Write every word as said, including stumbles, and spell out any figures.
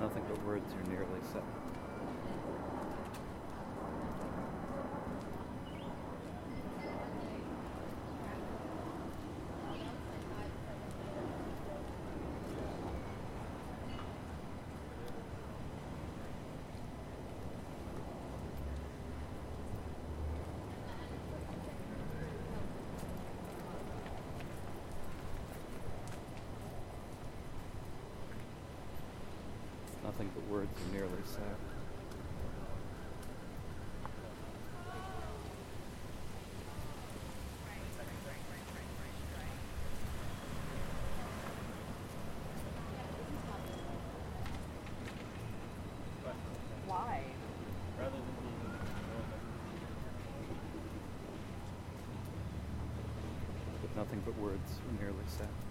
Nothing but words are nearly said. Nothing but words are nearly said. Why? Rather than being But nothing but words are nearly said.